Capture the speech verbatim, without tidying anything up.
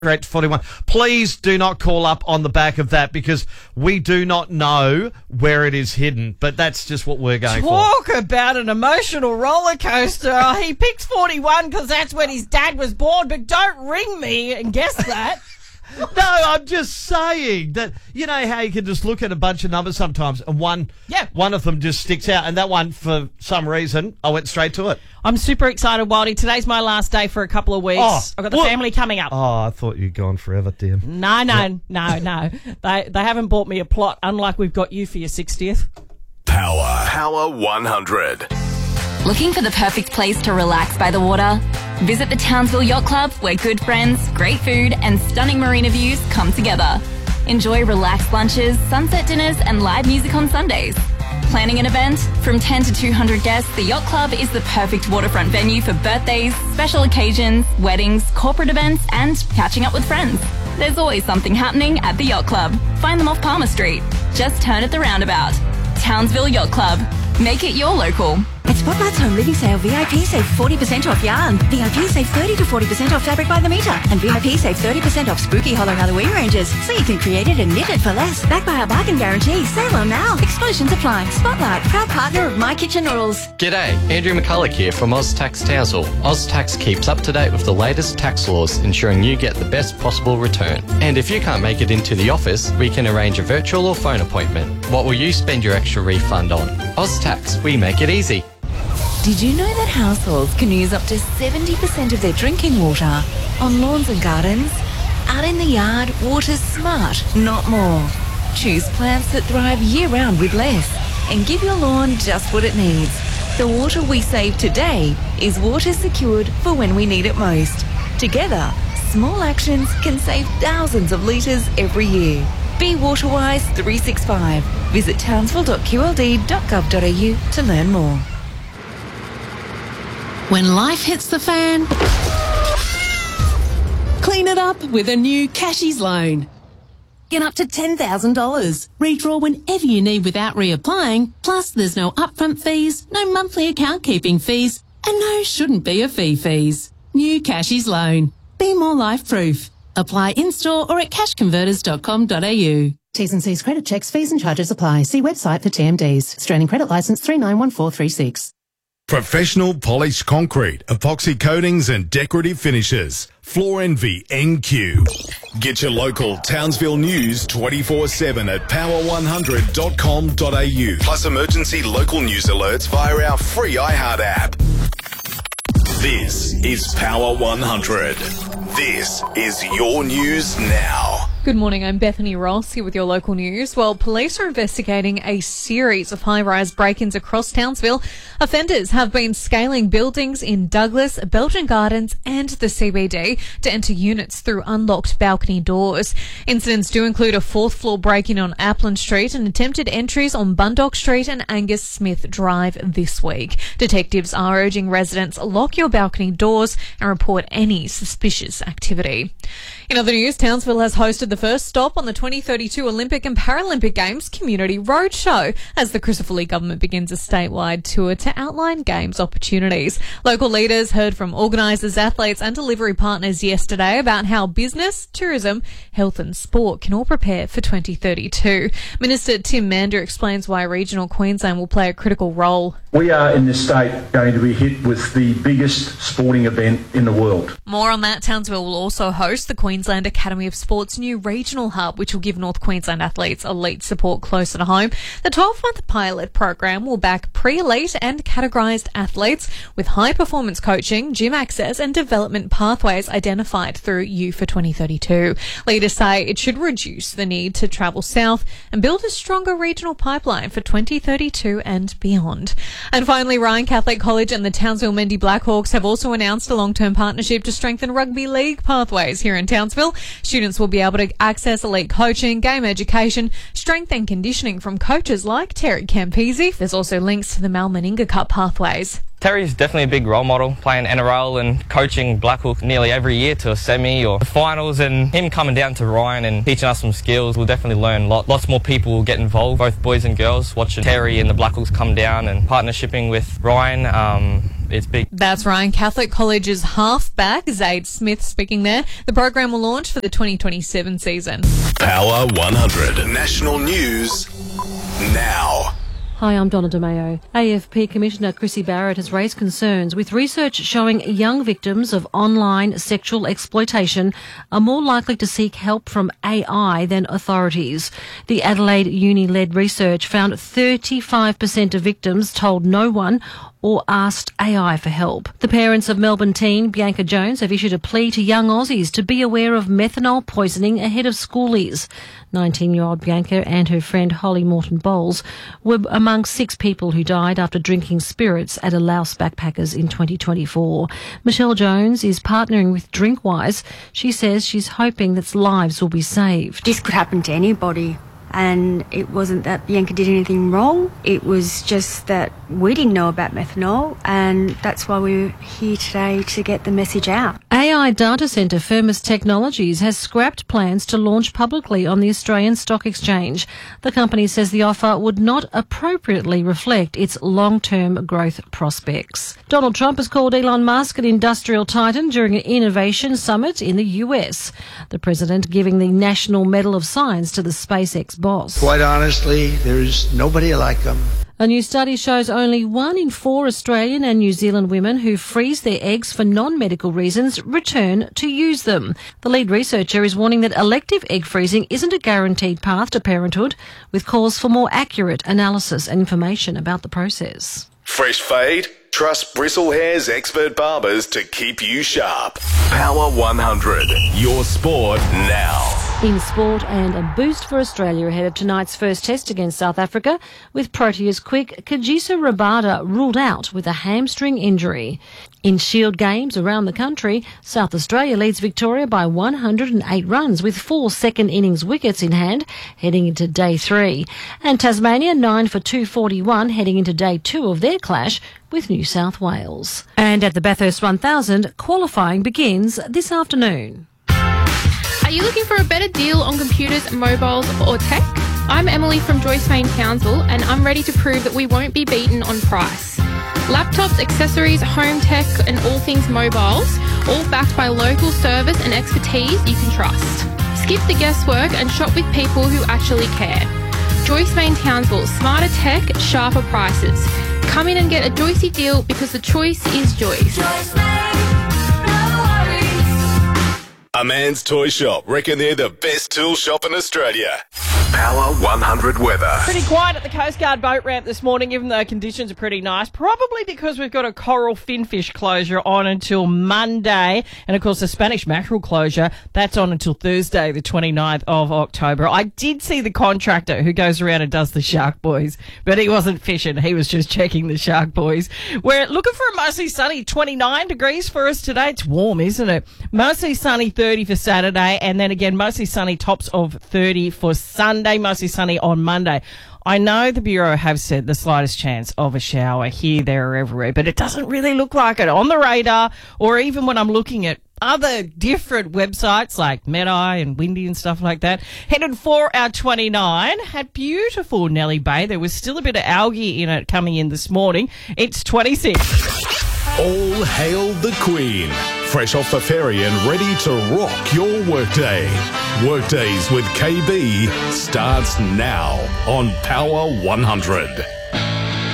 Great forty-one. Please do not call up on the back of that because we do not know where it is hidden. But that's just what we're going Talk for. Talk about an emotional roller coaster. Oh, he picked forty-one because that's when his dad was born. But don't ring me and guess that. No, I'm just saying that, you know how you can just look at a bunch of numbers sometimes and one yeah. one of them just sticks out, and that one, for some reason, I went straight to it. I'm super excited, Wildy. Today's my last day for a couple of weeks. Oh, I've got the what? family coming up. Oh, I thought you'd gone forever, damn. No, no, yeah. no, no. They, they haven't bought me a plot, unlike we've got you for your sixtieth. Power. Power one hundred. Looking for the perfect place to relax by the water? Visit the Townsville Yacht Club, where good friends, great food and stunning marina views come together. Enjoy relaxed lunches, sunset dinners and live music on Sundays. Planning an event? From ten to two hundred guests, the Yacht Club is the perfect waterfront venue for birthdays, special occasions, weddings, corporate events and catching up with friends. There's always something happening at the Yacht Club. Find them off Palmer Street. Just turn at the roundabout. Townsville Yacht Club. Make it your local. At Spotlight's Home Living Sale, V I P save forty percent off yarn. V I P save thirty to forty percent off fabric by the metre. And V I P save thirty percent off spooky Hollow Halloween ranges. So you can create it and knit it for less. Backed by our bargain guarantee. Sale on now. Exclusions apply. Spotlight, proud partner of My Kitchen Rules. G'day, Andrew McCulloch here from OzTax Townsville. OzTax keeps up to date with the latest tax laws, ensuring you get the best possible return. And if you can't make it into the office, we can arrange a virtual or phone appointment. What will you spend your extra refund on? OzTax, we make it easy. Did you know that households can use up to seventy percent of their drinking water on lawns and gardens? Out in the yard, water's smart, not more. Choose plants that thrive year-round with less and give your lawn just what it needs. The water we save today is water secured for when we need it most. Together, small actions can save thousands of litres every year. Be Waterwise three sixty-five. Visit townsville dot q l d dot gov dot a u to learn more. When life hits the fan, clean it up with a new Cashies loan. Get up to ten thousand dollars. Redraw whenever you need without reapplying. Plus, there's no upfront fees, no monthly account keeping fees, and no shouldn't be a fee fees. New Cashies loan. Be more life-proof. Apply in-store or at cash converters dot com dot a u. T's and C's credit checks, fees and charges apply. See website for T M Ds. Australian Credit Licence three nine one four three six. Professional polished concrete, epoxy coatings and decorative finishes. Floor Envy N Q. Get your local Townsville news twenty-four seven at power one hundred dot com dot a u. Plus emergency local news alerts via our free iHeart app. This is Power one hundred. This is your news now. Good morning, I'm Bethany Ross here with your local news. Well, police are investigating a series of high-rise break-ins across Townsville. Offenders have been scaling buildings in Douglas, Belgian Gardens and the C B D to enter units through unlocked balcony doors. Incidents do include a fourth-floor break-in on Appleton Street and attempted entries on Bundock Street and Angus Smith Drive this week. Detectives are urging residents lock your balcony doors and report any suspicious activity. In other news, Townsville has hosted the first stop on the twenty thirty-two Olympic and Paralympic Games Community Roadshow as the Crucifoli government begins a statewide tour to outline Games opportunities. Local leaders heard from organisers, athletes and delivery partners yesterday about how business, tourism, health and sport can all prepare for twenty thirty-two. Minister Tim Mander explains why regional Queensland will play a critical role. We are in this state going to be hit with the biggest sporting event in the world. More on that, Townsville will also host the Queensland Academy of Sport's new regional hub, which will give North Queensland athletes elite support closer to home. The twelve-month pilot program will back pre-elite and categorised athletes with high-performance coaching, gym access and development pathways identified through U for twenty thirty-two. Leaders say it should reduce the need to travel south and build a stronger regional pipeline for twenty thirty-two and beyond. And finally, Ryan Catholic College and the Townsville Mendy Blackhawks have also announced a long-term partnership to strengthen rugby league pathways here in Townsville. Students will be able to access elite coaching, game education, strength and conditioning from coaches like Terry Campese. There's also links to the Mal Meninga Cup pathways. Terry's definitely a big role model, playing N R L and coaching Blackhawk nearly every year to a semi or the finals, and him coming down to Ryan and teaching us some skills, we'll definitely learn a lot. Lots more people will get involved, both boys and girls, watching Terry and the Blackhawks come down and partnershiping with Ryan. Um, it's big. That's Ryan Catholic College's halfback, Zaid Smith, speaking there. The program will launch for the twenty twenty-seven season. Power one hundred National News now. Hi, I'm Donna DeMayo. A F P Commissioner Chrissy Barrett has raised concerns with research showing young victims of online sexual exploitation are more likely to seek help from A I than authorities. The Adelaide Uni-led research found thirty-five percent of victims told no one or asked A I for help. The parents of Melbourne teen Bianca Jones have issued a plea to young Aussies to be aware of methanol poisoning ahead of schoolies. nineteen-year-old Bianca and her friend Holly Morton Bowles were among six people who died after drinking spirits at a Laos backpackers in twenty twenty-four. Michelle Jones is partnering with Drinkwise. She says she's hoping that lives will be saved. This could happen to anybody. And it wasn't that Bianca did anything wrong. It was just that we didn't know about methanol, and that's why we're here today to get the message out. A I data centre Firmus Technologies has scrapped plans to launch publicly on the Australian Stock Exchange. The company says the offer would not appropriately reflect its long-term growth prospects. Donald Trump has called Elon Musk an industrial titan during an innovation summit in the U S. The president giving the National Medal of Science to the SpaceX boss. Quite honestly, there's nobody like them. A new study shows only one in four Australian and New Zealand women who freeze their eggs for non-medical reasons return to use them. The lead researcher is warning that elective egg freezing isn't a guaranteed path to parenthood, with calls for more accurate analysis and information about the process. Fresh fade? Trust Bristle Hair's expert barbers to keep you sharp. Power one hundred. Your sport now. In sport, and a boost for Australia ahead of tonight's first test against South Africa, with Proteas quick Kagiso Rabada ruled out with a hamstring injury. In Shield games around the country, South Australia leads Victoria by one hundred eight runs with four second innings wickets in hand heading into day three. And Tasmania nine for two forty-one heading into day two of their clash with New South Wales. And at the Bathurst one thousand, qualifying begins this afternoon. Are you looking for a better deal on computers, mobiles or tech? I'm Emily from Joyce Main Townsville, and I'm ready to prove that we won't be beaten on price. Laptops, accessories, home tech and all things mobiles, all backed by local service and expertise you can trust. Skip the guesswork and shop with people who actually care. Joyce Main Townsville, smarter tech, sharper prices. Come in and get a Joycey deal because the choice is Joyce. Joyce Main, no worries. A man's toy shop reckon they're the best tool shop in Australia. Power one hundred weather. Pretty quiet at the Coast Guard boat ramp this morning, even though conditions are pretty nice. Probably because we've got a coral finfish closure on until Monday. And, of course, the Spanish mackerel closure, that's on until Thursday, the twenty-ninth of October. I did see the contractor who goes around and does the shark buoys, but he wasn't fishing. He was just checking the shark buoys. We're looking for a mostly sunny twenty-nine degrees for us today. It's warm, isn't it? Mostly sunny thirty for Saturday, and then again, mostly sunny tops of thirty for Sunday. Mostly sunny on Monday. I know the Bureau have said the slightest chance of a shower here, there or everywhere, but it doesn't really look like it on the radar, or even when I'm looking at other different websites like Medeye and Windy and stuff like that. Headed for our twenty-nine at beautiful Nellie Bay. There was still a bit of algae in it coming in this morning. It's twenty-six. All hail the Queen. Fresh off the ferry and ready to rock your workday. Workdays with K B starts now on Power one hundred.